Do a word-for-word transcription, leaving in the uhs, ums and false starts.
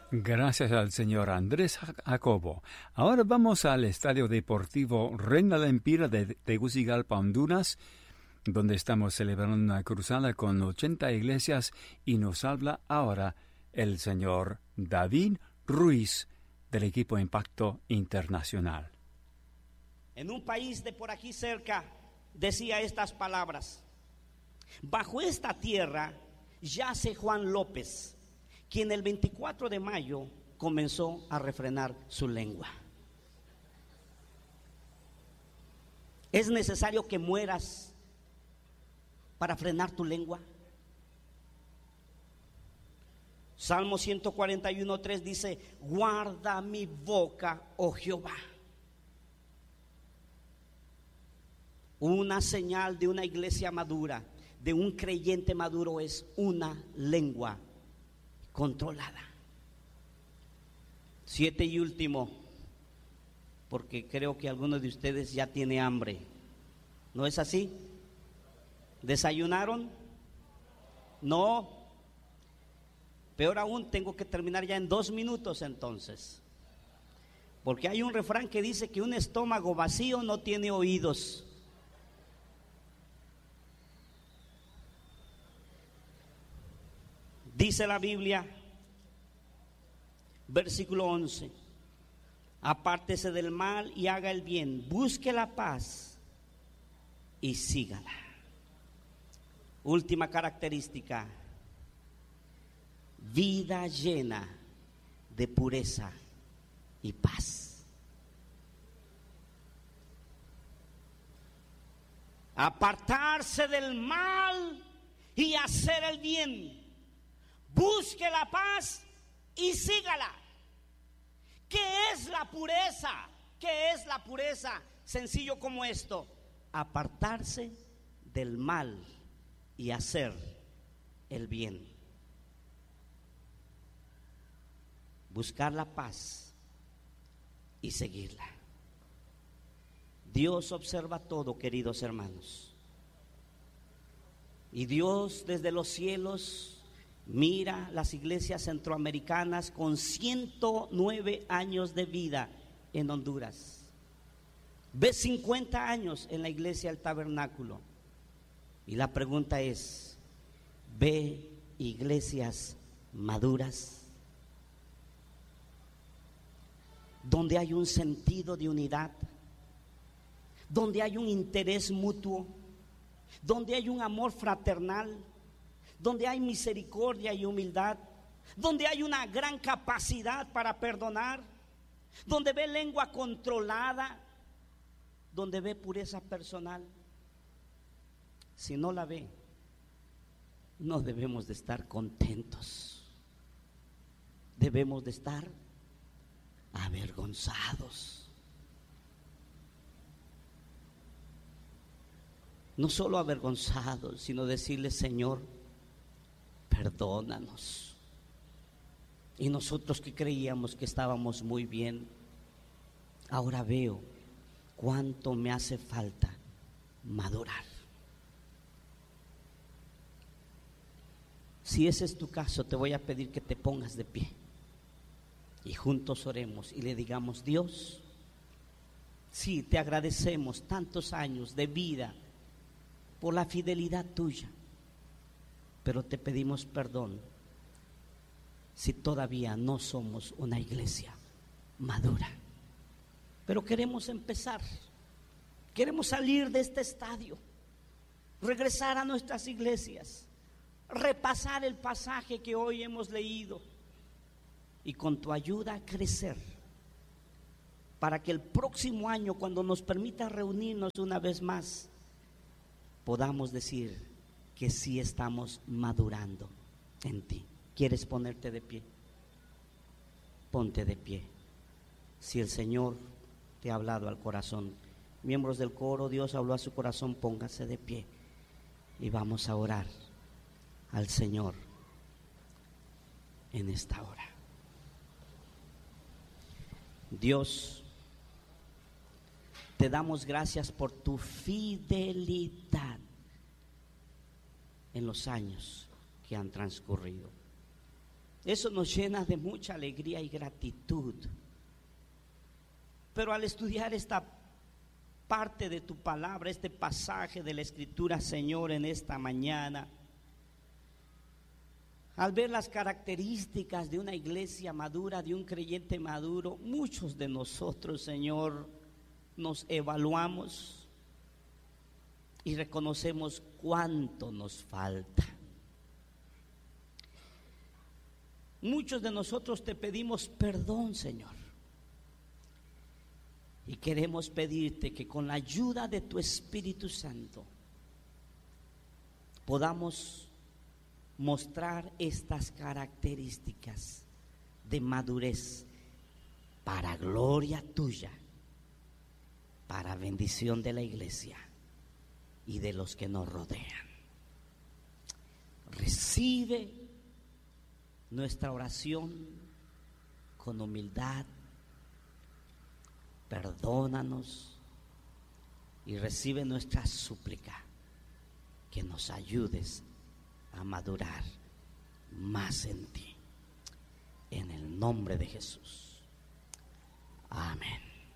Gracias al señor Andrés Jacobo. Ahora vamos al Estadio Deportivo Reina Lempira de Tegucigalpa, Honduras, donde estamos celebrando una cruzada con ochenta iglesias, y nos habla ahora el señor David Ruiz del equipo Impacto Internacional. En un país de por aquí cerca decía estas palabras: bajo esta tierra yace Juan López, quien el veinticuatro de mayo comenzó a refrenar su lengua. ¿Es necesario que mueras para frenar tu lengua? Salmo ciento cuarenta y uno, tres dice: guarda mi boca, oh Jehová. Una señal de una iglesia madura, de un creyente maduro, es una lengua controlada. Siete y último, porque creo que algunos de ustedes ya tiene hambre. ¿No es así? ¿Desayunaron? No. Peor aún, tengo que terminar ya en dos minutos entonces, porque hay un refrán que dice que un estómago vacío no tiene oídos. Dice la Biblia, versículo once: apártese del mal y haga el bien, busque la paz y sígala. Última característica: vida llena de pureza y paz. Apartarse del mal y hacer el bien. Busque la paz y sígala. ¿Qué es la pureza? ¿Qué es la pureza? Sencillo como esto: apartarse del mal y hacer el bien. Buscar la paz y seguirla. Dios observa todo, queridos hermanos. Y Dios desde los cielos mira las iglesias centroamericanas con ciento nueve años de vida en Honduras. Ve cincuenta años en la iglesia del Tabernáculo. Y la pregunta es: ¿ve iglesias maduras? Donde hay un sentido de unidad, donde hay un interés mutuo, donde hay un amor fraternal, donde hay misericordia y humildad, donde hay una gran capacidad para perdonar, donde ve lengua controlada, donde ve pureza personal. Si no la ve, no debemos de estar contentos, debemos de estar avergonzados. No solo avergonzados, sino decirle: Señor, perdónanos. Y nosotros que creíamos que estábamos muy bien, ahora veo cuánto me hace falta madurar. Si ese es tu caso, te voy a pedir que te pongas de pie y juntos oremos y le digamos: Dios, sí, te agradecemos tantos años de vida por la fidelidad tuya, pero te pedimos perdón si todavía no somos una iglesia madura. Pero queremos empezar, queremos salir de este estadio, regresar a nuestras iglesias, repasar el pasaje que hoy hemos leído y con tu ayuda crecer, para que el próximo año, cuando nos permita reunirnos una vez más, podamos decir que sí estamos madurando en ti. ¿Quieres ponerte de pie? Ponte de pie. Si el Señor te ha hablado al corazón, miembros del coro, Dios habló a su corazón, póngase de pie y vamos a orar al Señor en esta hora. Dios, te damos gracias por tu fidelidad en los años que han transcurrido. Eso nos llena de mucha alegría y gratitud. Pero al estudiar esta parte de tu palabra, este pasaje de la Escritura, Señor, en esta mañana, al ver las características de una iglesia madura, de un creyente maduro, muchos de nosotros, Señor, nos evaluamos y reconocemos cuánto nos falta. Muchos de nosotros te pedimos perdón, Señor, y queremos pedirte que con la ayuda de tu Espíritu Santo podamos mostrar estas características de madurez para gloria tuya, para bendición de la iglesia y de los que nos rodean. Recibe nuestra oración con humildad, perdónanos y recibe nuestra súplica, que nos ayudes a madurar más en ti, en el nombre de Jesús. Amén.